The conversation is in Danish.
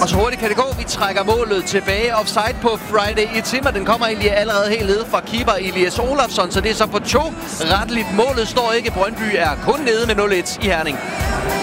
Og så hurtigt kan det gå. Vi trækker målet tilbage. Offside på Friday i Timmer. Den kommer egentlig allerede helt nede fra keeper Elias Olafsson. Så det er så på 2 retteligt. Målet står ikke. Brøndby er kun nede med 0-1 i Herning.